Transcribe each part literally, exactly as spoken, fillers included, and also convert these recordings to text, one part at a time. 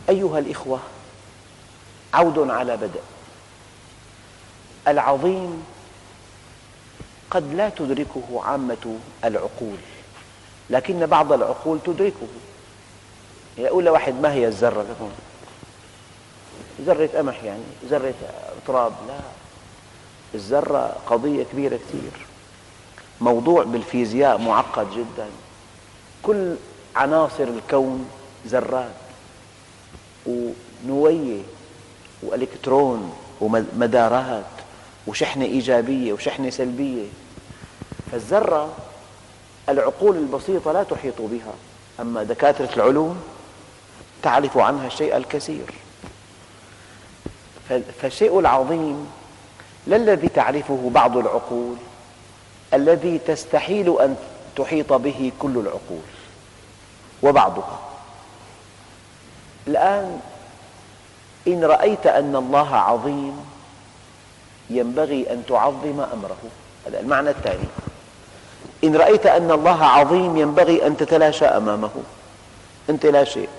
أيها الإخوة، عود على بدء. العظيم قد لا تدركه عامة العقول، لكن بعض العقول تدركه. يقول لواحد ما هي الذرة؟ ذرة قمح، يعني ذرة تراب؟ لا، الذرة قضية كبيرة كثير، موضوع بالفيزياء معقد جدا. كل عناصر الكون ذرات ونوية وإلكترون ومدارات وشحنة إيجابية وشحنة سلبية. فالذرة العقول البسيطة لا تحيط بها، أما دكاترة العلوم تعرف عنها الشيء الكثير. فالشيء العظيم لا الذي تعرفه بعض العقول، الذي تستحيل أن تحيط به كل العقول وبعضها. الآن إن رأيت أن الله عظيم ينبغي أن تعظم أمره. هذا المعنى الثاني. إن رأيت أن الله عظيم ينبغي أن تتلاشى أمامه، أنت لا شيء.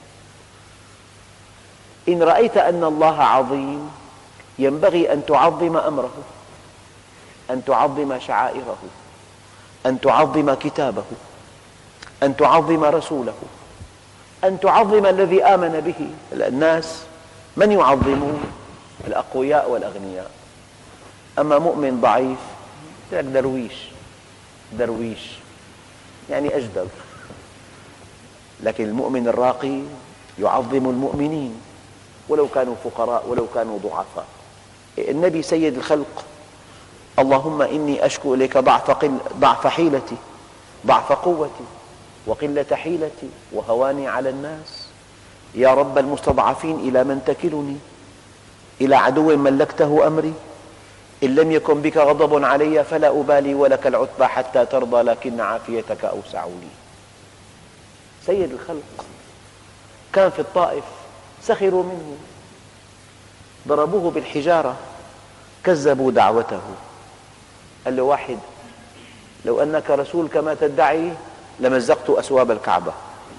إن رأيت أن الله عظيم ينبغي أن تعظم أمره، أن تعظم شعائره، أن تعظم كتابه، أن تعظم رسوله، أن تعظم الذي آمن به. الناس من يعظمون؟ الأقوياء والأغنياء. أما مؤمن ضعيف درويش، درويش يعني أجدر. لكن المؤمن الراقي يعظم المؤمنين ولو كانوا فقراء ولو كانوا ضعفاء. النبي سيد الخلق: اللهم إني أشكو إليك ضعف, قل ضعف حيلتي، ضعف قوتي، وقلة حيلتي، وهواني على الناس. يا رب المستضعفين إلى من تكلني؟ إلى عدو ملكته أمري؟ إن لم يكن بك غضب علي فلا أبالي، ولك العتبى حتى ترضى، لكن عافيتك أوسع لي. سيد الخلق كان في الطائف، سخروا منه، ضربوه بالحجارة، كذبوا دعوته. قال له واحد: لو أنك رسول كما تدعي لمزقت أسواب الكعبة.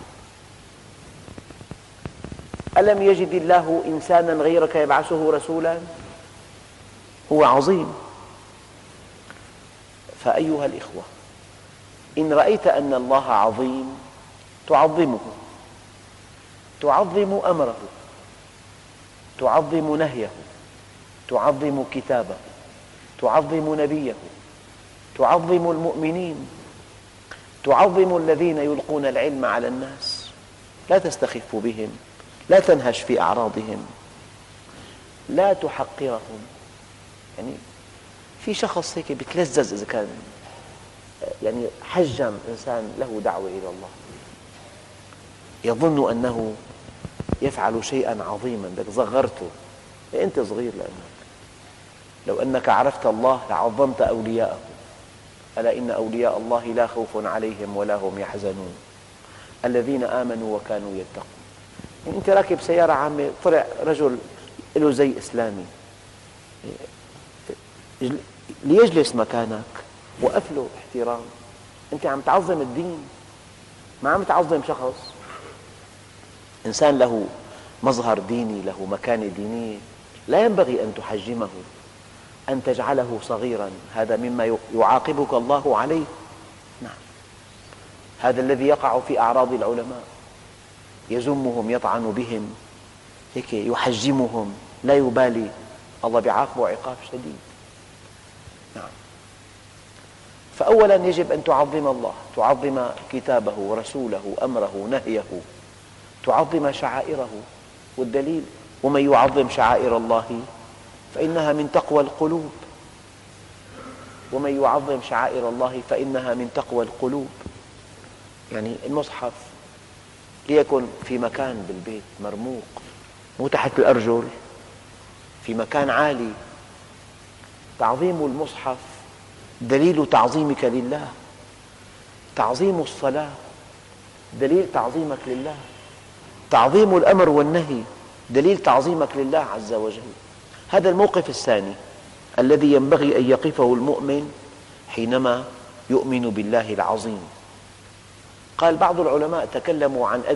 ألم يجد الله إنسانا غيرك يبعثه رسولا؟ هو عظيم. فأيها الإخوة، إن رأيت أن الله عظيم تعظمه، تعظم أمره، تعظم نهيه، تعظم كتابه، تعظم نبيه، تعظم المؤمنين، تعظم الذين يلقون العلم على الناس. لا تستخف بهم، لا تنهش في أعراضهم، لا تحقرهم. يعني في شخص هيك بيتلذذ إذا كان يعني حجم إنسان له دعوة إلى الله، يظن أنه يفعل شيئا عظيما، بدك صغرته. أنت صغير، لأنك لو أنك عرفت الله لعظمت أولياءه. ألا إن أولياء الله لا خوف عليهم ولا هم يحزنون، الذين آمنوا وكانوا يتقون. يعني أنت راكب سيارة عامة، طلع رجل له زي إسلامي ليجلس مكانك، وقف له احترام. أنت عم تعظم الدين، ما عم تعظم شخص. إنسان له مظهر ديني، له مكانة دينية، لا ينبغي أن تحجمه، أن تجعله صغيرا. هذا مما يعاقبك الله عليه. نعم، هذا الذي يقع في أعراض العلماء، يذمهم، يطعن بهم، هيك يحجمهم، لا يبالي. الله بيعاقبه عقاب شديد. نعم. فأولا يجب أن تعظم الله، تعظم كتابه ورسوله، أمره نهيه، تعظم شعائره. والدليل: ومن يعظم شعائر الله فإنها من تقوى القلوب. ومن يعظم شعائر الله فإنها من تقوى القلوب. يعني المصحف ليكن في مكان بالبيت مرموق، مو تحت الأرجل، في مكان عالي. تعظيم المصحف دليل تعظيمك لله. تعظيم الصلاة دليل تعظيمك لله. تعظيم الأمر والنهي دليل تعظيمك لله عز وجل. هذا الموقف الثاني الذي ينبغي أن يقفه المؤمن حينما يؤمن بالله العظيم. قال بعض العلماء تكلموا عن